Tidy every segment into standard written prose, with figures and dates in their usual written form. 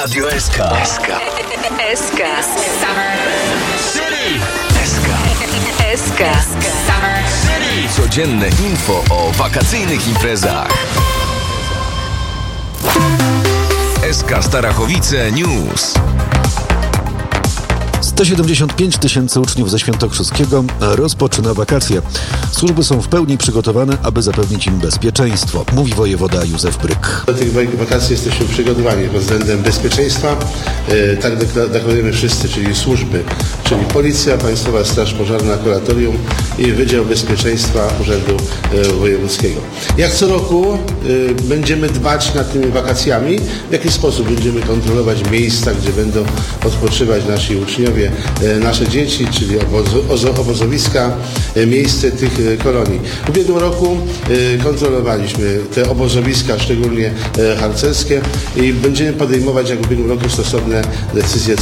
Radio SK. SK. City. SK. SK. City. Codzienne info o wakacyjnych imprezach. SK Starachowice News. 175 000 uczniów ze Świętokrzyskiego rozpoczyna wakacje. Służby są w pełni przygotowane, aby zapewnić im bezpieczeństwo, mówi wojewoda Józef Bryk. Do tych wakacji jesteśmy przygotowani pod względem bezpieczeństwa. Tak deklarujemy wszyscy, czyli służby, czyli Policja, Państwowa Straż Pożarna, Kuratorium i Wydział Bezpieczeństwa Urzędu Wojewódzkiego. Jak co roku będziemy dbać nad tymi wakacjami, w jaki sposób będziemy kontrolować miejsca, gdzie będą odpoczywać nasi uczniowie, nasze dzieci, czyli obozowiska, miejsce tych kolonii. W ubiegłym roku kontrolowaliśmy te obozowiska, szczególnie harcerskie, i będziemy podejmować, jak w ubiegłym roku, stosowne decyzje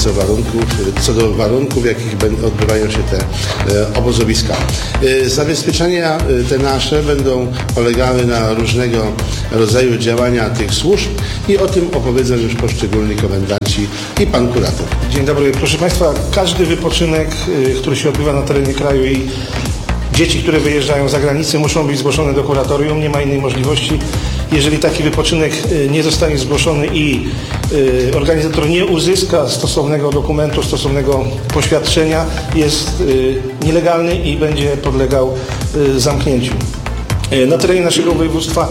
co do warunków, w jakich odbywają się te obozowiska. Zabezpieczenia te nasze będą polegały na różnego rodzaju działania tych służb i o tym opowiedzą już poszczególni komendanci i pan kurator. Dzień dobry. Proszę Państwa, każdy wypoczynek, który się odbywa na terenie kraju, i dzieci, które wyjeżdżają za granicę, muszą być zgłoszone do kuratorium. Nie ma innej możliwości. Jeżeli taki wypoczynek nie zostanie zgłoszony i organizator nie uzyska stosownego dokumentu, stosownego poświadczenia, jest nielegalny i będzie podlegał zamknięciu. Na terenie naszego województwa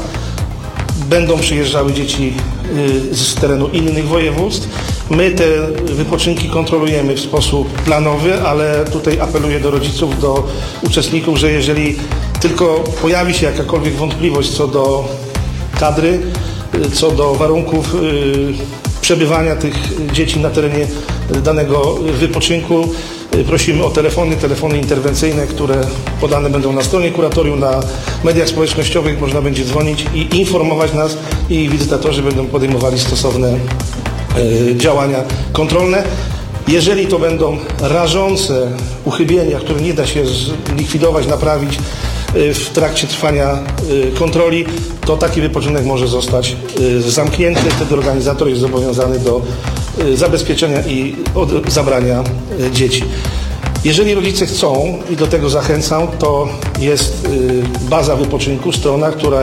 będą przyjeżdżały dzieci z terenu innych województw. My te wypoczynki kontrolujemy w sposób planowy, ale tutaj apeluję do rodziców, do uczestników, że jeżeli tylko pojawi się jakakolwiek wątpliwość co do kadry, co do warunków przebywania tych dzieci na terenie danego wypoczynku, prosimy o telefony interwencyjne, które podane będą na stronie kuratorium, na mediach społecznościowych. Można będzie dzwonić i informować nas, i wizytatorzy będą podejmowali stosowne działania kontrolne. Jeżeli to będą rażące uchybienia, które nie da się zlikwidować, naprawić w trakcie trwania kontroli, to taki wypoczynek może zostać zamknięty. Wtedy organizator jest zobowiązany do zabezpieczenia i zabrania dzieci. Jeżeli rodzice chcą, i do tego zachęcam, to jest baza wypoczynku, strona, która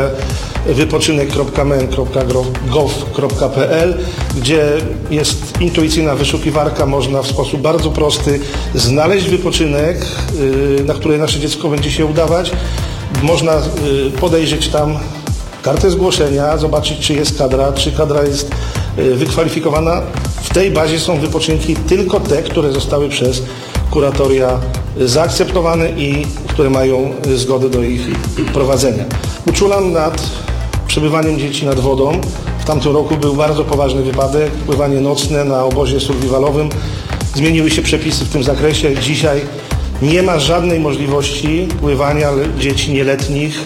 wypoczynek.men.gov.pl, gdzie jest intuicyjna wyszukiwarka. Można w sposób bardzo prosty znaleźć wypoczynek, na który nasze dziecko będzie się udawać. Można podejrzeć tam kartę zgłoszenia, zobaczyć, czy jest kadra, czy kadra jest wykwalifikowana. W tej bazie są wypoczynki tylko te, które zostały przez kuratoria zaakceptowane i które mają zgodę do ich prowadzenia. Uczulam nad przebywaniem dzieci nad wodą. W tamtym roku był bardzo poważny wypadek, pływanie nocne na obozie survivalowym. Zmieniły się przepisy w tym zakresie. Dzisiaj nie ma żadnej możliwości pływania dzieci nieletnich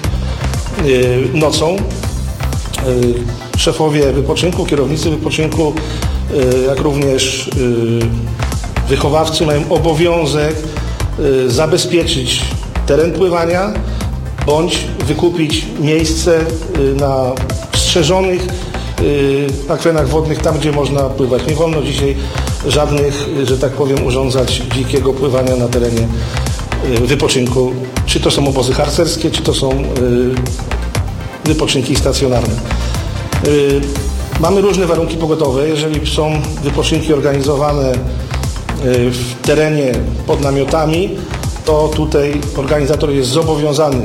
nocą. Szefowie wypoczynku, kierownicy wypoczynku, jak również wychowawcy mają obowiązek zabezpieczyć teren pływania bądź wykupić miejsce na strzeżonych akwenach wodnych, tam gdzie można pływać. Nie wolno dzisiaj żadnych, że tak powiem, urządzać dzikiego pływania na terenie wypoczynku. Czy to są obozy harcerskie, czy to są wypoczynki stacjonarne. Mamy różne warunki pogodowe. Jeżeli są wypoczynki organizowane w terenie pod namiotami, to tutaj organizator jest zobowiązany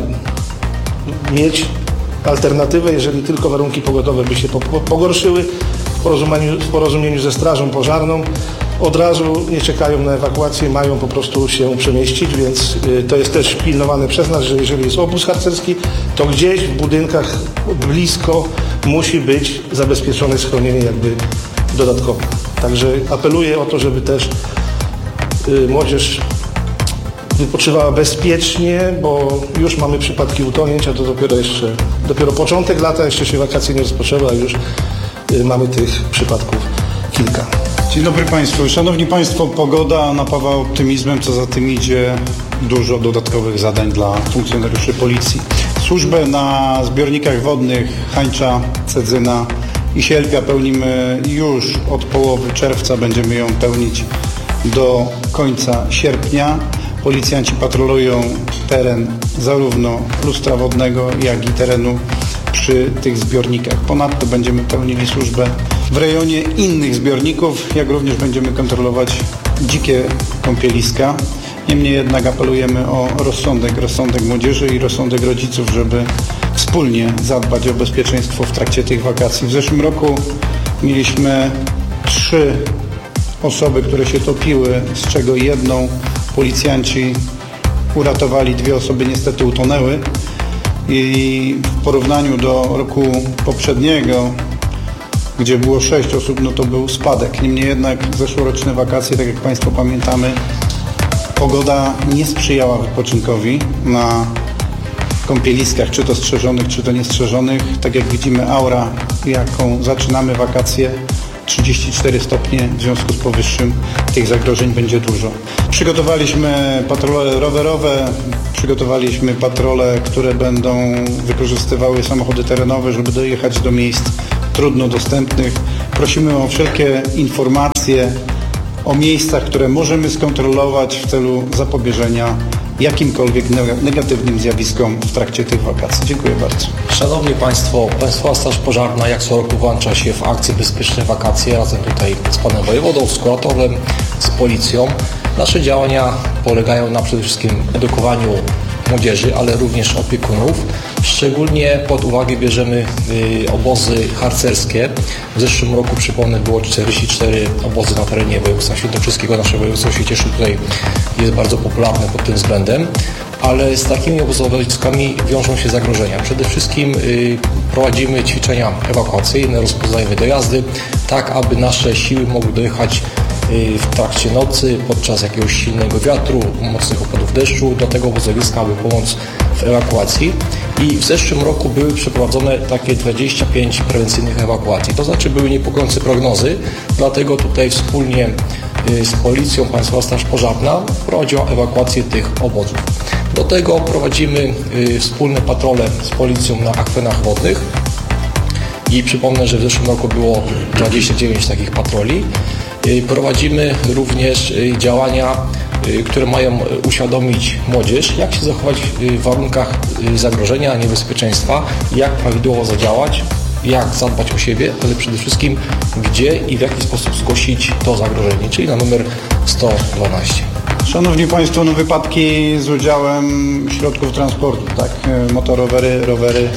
mieć alternatywę. Jeżeli tylko warunki pogodowe by się pogorszyły, w porozumieniu ze Strażą Pożarną od razu nie czekają na ewakuację, mają po prostu się przemieścić, więc to jest też pilnowane przez nas, że jeżeli jest obóz harcerski, to gdzieś w budynkach blisko musi być zabezpieczone schronienie jakby dodatkowe. Także apeluję o to, żeby też młodzież wypoczywała bezpiecznie, bo już mamy przypadki utonięć, a to dopiero początek lata, jeszcze się wakacje nie rozpoczęły, a już mamy tych przypadków kilka. Dzień dobry Państwu. Szanowni Państwo, pogoda napawa optymizmem, co za tym idzie dużo dodatkowych zadań dla funkcjonariuszy policji. Służbę na zbiornikach wodnych Hańcza, Cedzyna i sierpnia pełnimy już od połowy czerwca, będziemy ją pełnić do końca sierpnia. Policjanci patrolują teren zarówno lustra wodnego, jak i terenu przy tych zbiornikach. Ponadto będziemy pełnili służbę w rejonie innych zbiorników, jak również będziemy kontrolować dzikie kąpieliska. Niemniej jednak apelujemy o rozsądek młodzieży i rozsądek rodziców, żeby wspólnie zadbać o bezpieczeństwo w trakcie tych wakacji. W zeszłym roku mieliśmy 3 osoby, które się topiły, z czego jedną policjanci uratowali, 2 osoby niestety utonęły i w porównaniu do roku poprzedniego, gdzie było 6 osób, no to był spadek. Niemniej jednak zeszłoroczne wakacje, tak jak Państwo pamiętamy, pogoda nie sprzyjała wypoczynkowi na kąpieliskach, czy to strzeżonych, czy to niestrzeżonych. Tak jak widzimy, aura, jaką zaczynamy wakacje, 34 stopnie, w związku z powyższym tych zagrożeń będzie dużo. Przygotowaliśmy patrole rowerowe, przygotowaliśmy patrole, które będą wykorzystywały samochody terenowe, żeby dojechać do miejsc trudno dostępnych. Prosimy o wszelkie informacje o miejscach, które możemy skontrolować w celu zapobieżenia jakimkolwiek negatywnym zjawiskom w trakcie tych wakacji. Dziękuję bardzo. Szanowni Państwo, Państwowa Straż Pożarna jak co roku włącza się w akcję Bezpieczne Wakacje razem tutaj z Panem Wojewodą, z kuratorem, z Policją. Nasze działania polegają na przede wszystkim edukowaniu młodzieży, ale również opiekunów. Szczególnie pod uwagę bierzemy obozy harcerskie. W zeszłym roku, przypomnę, było 44 obozy na terenie województwa świętokrzyskiego. Nasze województwo się cieszy, tutaj jest bardzo popularne pod tym względem, ale z takimi obozowiskami wiążą się zagrożenia. Przede wszystkim prowadzimy ćwiczenia ewakuacyjne, rozpoznajemy dojazdy, tak aby nasze siły mogły dojechać w trakcie nocy, podczas jakiegoś silnego wiatru, mocnych opadów deszczu do tego obozowiska, aby pomóc w ewakuacji. I w zeszłym roku były przeprowadzone takie 25 prewencyjnych ewakuacji. To znaczy były niepokojące prognozy, dlatego tutaj wspólnie z Policją Państwowa Straż Pożarna prowadziła ewakuację tych obozów. Do tego prowadzimy wspólne patrole z Policją na akwenach wodnych i przypomnę, że w zeszłym roku było 29 takich patroli. Prowadzimy również działania, które mają uświadomić młodzież, jak się zachować w warunkach zagrożenia, niebezpieczeństwa, jak prawidłowo zadziałać, jak zadbać o siebie, ale przede wszystkim gdzie i w jaki sposób zgłosić to zagrożenie, czyli na numer 112. Szanowni Państwo, no wypadki z udziałem środków transportu, tak, motorowery, rowery,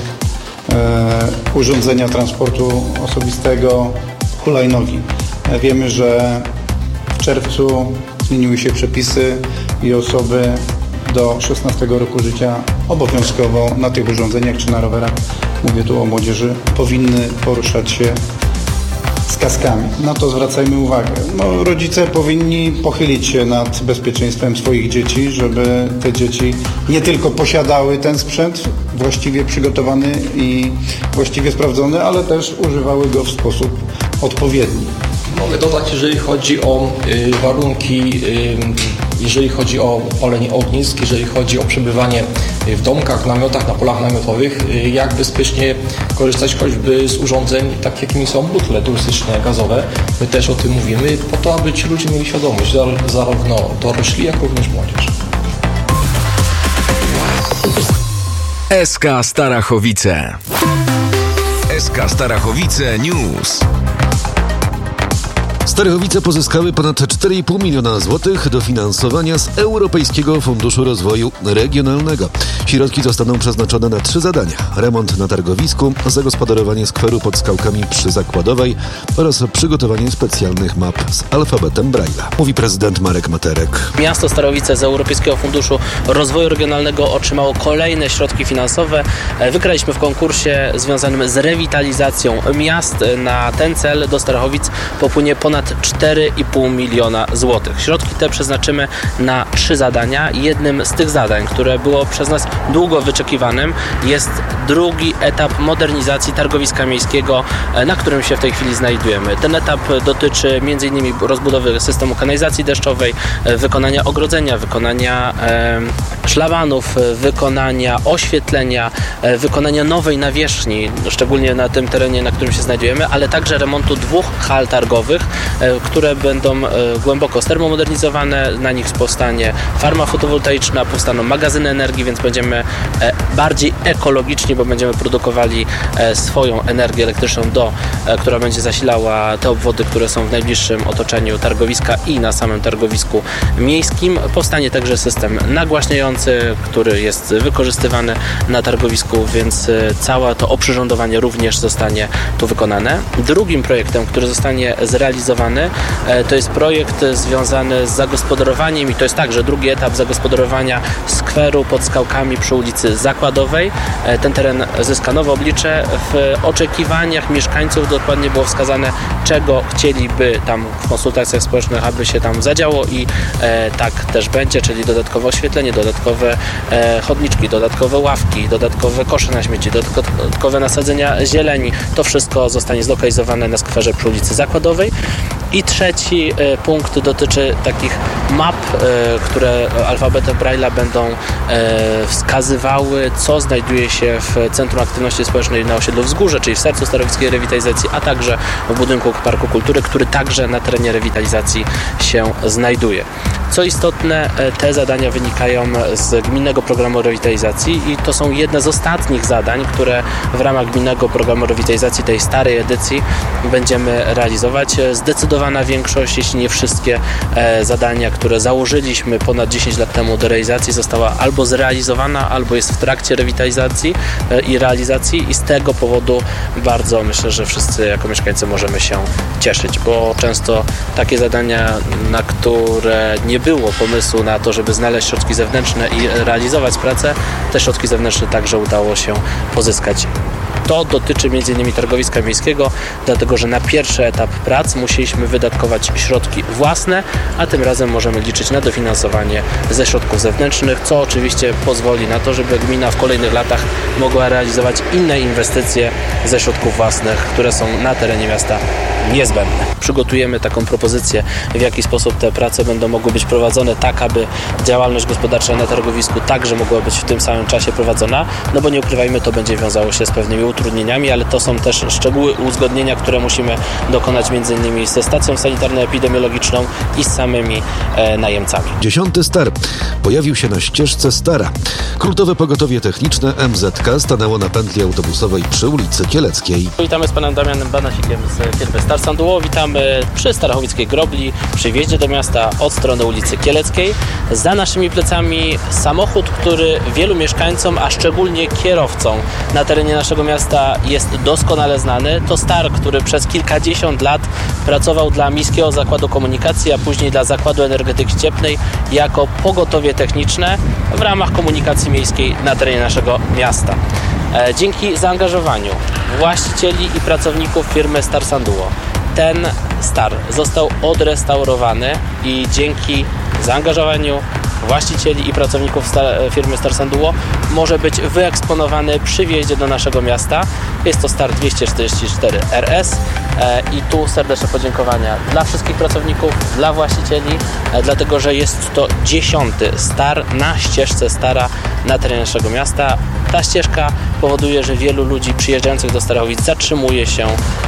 urządzenia transportu osobistego, hulajnogi. Wiemy, że w czerwcu zmieniły się przepisy i osoby do 16 roku życia obowiązkowo na tych urządzeniach czy na rowerach, mówię tu o młodzieży, powinny poruszać się z kaskami. Na to zwracajmy uwagę. No, rodzice powinni pochylić się nad bezpieczeństwem swoich dzieci, żeby te dzieci nie tylko posiadały ten sprzęt właściwie przygotowany i właściwie sprawdzony, ale też używały go w sposób odpowiedni. Mogę dodać, jeżeli chodzi o warunki, jeżeli chodzi o palenie ognisk, jeżeli chodzi o przebywanie w domkach, w namiotach, na polach namiotowych, jak bezpiecznie korzystać choćby z urządzeń, tak jakimi są butle turystyczne, gazowe. My też o tym mówimy, po to, aby ci ludzie mieli świadomość, zarówno dorośli, jak również młodzież. SK Starachowice. SK Starachowice News. Starachowice pozyskały ponad 4,5 miliona złotych dofinansowania z Europejskiego Funduszu Rozwoju Regionalnego. Środki zostaną przeznaczone na 3 zadania. Remont na targowisku, zagospodarowanie skweru pod skałkami przy Zakładowej oraz przygotowanie specjalnych map z alfabetem Braille'a. Mówi prezydent Marek Materek. Miasto Starachowice z Europejskiego Funduszu Rozwoju Regionalnego otrzymało kolejne środki finansowe. Wygraliśmy w konkursie związanym z rewitalizacją miast. Na ten cel do Starachowic popłynie ponad ponad 4,5 miliona złotych. Środki te przeznaczymy na 3 zadania. Jednym z tych zadań, które było przez nas długo wyczekiwanym, jest drugi etap modernizacji targowiska miejskiego, na którym się w tej chwili znajdujemy. Ten etap dotyczy m.in. rozbudowy systemu kanalizacji deszczowej, wykonania ogrodzenia, wykonania szlabanów, wykonania oświetlenia, wykonania nowej nawierzchni, szczególnie na tym terenie, na którym się znajdujemy, ale także remontu 2 hal targowych, które będą głęboko termomodernizowane. Na nich powstanie farma fotowoltaiczna, powstaną magazyny energii, więc będziemy bardziej ekologiczni, bo będziemy produkowali swoją energię elektryczną, która będzie zasilała te obwody, które są w najbliższym otoczeniu targowiska i na samym targowisku miejskim. Powstanie także system nagłaśniający, który jest wykorzystywany na targowisku, więc całe to oprzyrządowanie również zostanie tu wykonane. Drugim projektem, który zostanie zrealizowany, to jest projekt związany z zagospodarowaniem i to jest także drugi etap zagospodarowania skweru pod Skałkami przy ulicy Zakładowej. Ten teren zyska nowe oblicze. W oczekiwaniach mieszkańców dokładnie było wskazane, czego chcieliby tam w konsultacjach społecznych, aby się tam zadziało i tak też będzie, czyli dodatkowe oświetlenie, dodatkowe chodniczki, dodatkowe ławki, dodatkowe kosze na śmieci, dodatkowe nasadzenia zieleni. To wszystko zostanie zlokalizowane na skwerze przy ulicy Zakładowej. I trzeci punkt dotyczy takich map, które alfabetem Braille'a będą wskazywały, co znajduje się w Centrum Aktywności Społecznej na osiedlu Wzgórze, czyli w sercu starowickiej rewitalizacji, a także w budynku Parku Kultury, który także na terenie rewitalizacji się znajduje. Co istotne, te zadania wynikają z Gminnego Programu Rewitalizacji i to są jedne z ostatnich zadań, które w ramach Gminnego Programu Rewitalizacji, tej starej edycji, będziemy realizować. Zdecydowana większość, jeśli nie wszystkie zadania, które założyliśmy ponad 10 lat temu do realizacji, została albo zrealizowana, albo jest w trakcie rewitalizacji i realizacji i z tego powodu bardzo myślę, że wszyscy jako mieszkańcy możemy się cieszyć, bo często takie zadania, na które nie było pomysłu na to, żeby znaleźć środki zewnętrzne i realizować pracę, te środki zewnętrzne także udało się pozyskać. To dotyczy m.in. targowiska miejskiego, dlatego że na pierwszy etap prac musieliśmy wydatkować środki własne, a tym razem możemy liczyć na dofinansowanie ze środków zewnętrznych, co oczywiście pozwoli na to, żeby gmina w kolejnych latach mogła realizować inne inwestycje ze środków własnych, które są na terenie miasta niezbędne. Przygotujemy taką propozycję, w jaki sposób te prace będą mogły być prowadzone tak, aby działalność gospodarcza na targowisku także mogła być w tym samym czasie prowadzona, no bo nie ukrywajmy, to będzie wiązało się z pewnymi utrudnieniami, ale to są też szczegóły uzgodnienia, które musimy dokonać m.in. ze stacją sanitarno-epidemiologiczną i z samymi najemcami. 10. Star pojawił się na ścieżce Stara. Kultowe pogotowie techniczne MZK stanęło na pętli autobusowej przy ulicy Kieleckiej. Witamy z panem Damianem Banasikiem z firmy Star Sanduło. Witamy przy Starachowickiej Grobli, przy wjeździe do miasta od strony ulicy Kieleckiej. Za naszymi plecami samochód, który wielu mieszkańcom, a szczególnie kierowcom na terenie naszego miasta jest doskonale znany. To Star, który przez kilkadziesiąt lat pracował dla Miejskiego Zakładu Komunikacji, a później dla Zakładu Energetyki Cieplnej jako pogotowie techniczne w ramach komunikacji miejskiej na terenie naszego miasta. Dzięki zaangażowaniu właścicieli i pracowników firmy Star Sanduło ten Star został odrestaurowany i dzięki zaangażowaniu właścicieli i pracowników firmy Star Sanduło może być wyeksponowany przy wjeździe do naszego miasta. Jest to Star 244 RS i tu serdeczne podziękowania dla wszystkich pracowników, dla właścicieli, dlatego że jest to 10. Star na ścieżce Stara na terenie naszego miasta. Ta ścieżka powoduje, że wielu ludzi przyjeżdżających do Starachowic zatrzymuje się,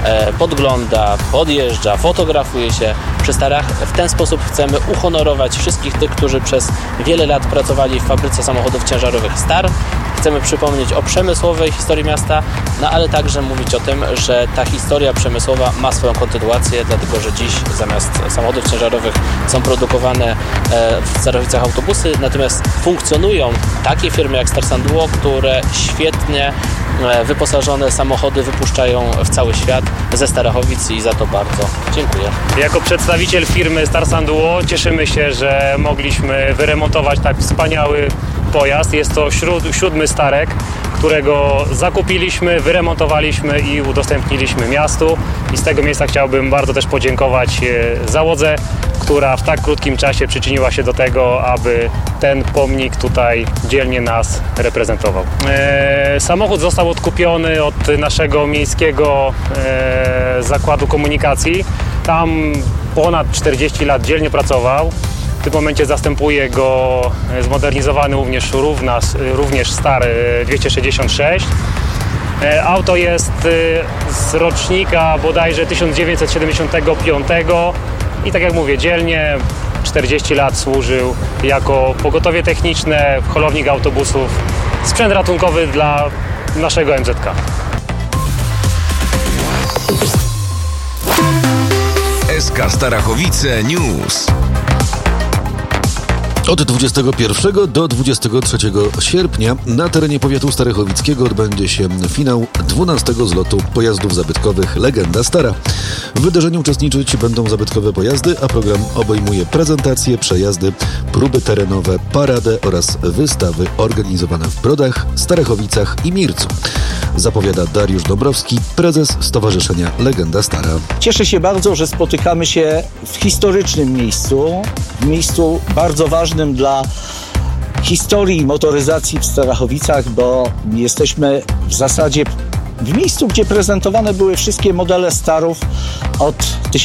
podgląda, podjeżdża, fotografuje się przy Starach. W ten sposób chcemy uhonorować wszystkich tych, którzy przez wiele lat pracowali w fabryce samochodów ciężarowych Star. Chcemy przypomnieć o przemysłowej historii miasta, no ale także mówić o tym, że ta historia przemysłowa ma swoją kontynuację, dlatego że dziś zamiast samochodów ciężarowych są produkowane w Starachowicach autobusy, natomiast funkcjonują takie firmy jak Star Sanduło, które świetnie wyposażone samochody wypuszczają w cały świat ze Starachowic i za to bardzo dziękuję. Jako przedstawiciel firmy Star Sanduło cieszymy się, że mogliśmy wyremontować tak wspaniały pojazd. Jest to 7. Starek, którego zakupiliśmy, wyremontowaliśmy i udostępniliśmy miastu. I z tego miejsca chciałbym bardzo też podziękować załodze, która w tak krótkim czasie przyczyniła się do tego, aby ten pomnik tutaj dzielnie nas reprezentował. Samochód został odkupiony od naszego miejskiego zakładu komunikacji. Tam ponad 40 lat dzielnie pracował. W tym momencie zastępuje go zmodernizowany również stary 266. Auto jest z rocznika bodajże 1975 i tak jak mówię, dzielnie 40 lat służył jako pogotowie techniczne, holownik autobusów, sprzęt ratunkowy dla naszego MZK. SK Starachowice News. Od 21 do 23 sierpnia na terenie powiatu starachowickiego odbędzie się finał 12 zlotu pojazdów zabytkowych Legenda Stara. W wydarzeniu uczestniczyć będą zabytkowe pojazdy, a program obejmuje prezentacje, przejazdy, próby terenowe, paradę oraz wystawy organizowane w Brodach, Starachowicach i Mircu. Zapowiada Dariusz Dąbrowski, prezes Stowarzyszenia Legenda Stara. Cieszę się bardzo, że spotykamy się w historycznym miejscu, w miejscu bardzo ważnym dla historii motoryzacji w Starachowicach, bo jesteśmy w zasadzie w miejscu, gdzie prezentowane były wszystkie modele Starów od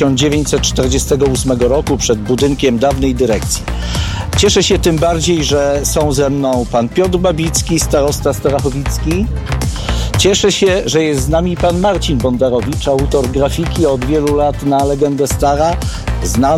1948 roku przed budynkiem dawnej dyrekcji. Cieszę się tym bardziej, że są ze mną pan Piotr Babicki, starosta starachowicki. Cieszę się, że jest z nami pan Marcin Bondarowicz, autor grafiki od wielu lat na Legendę Stara, znany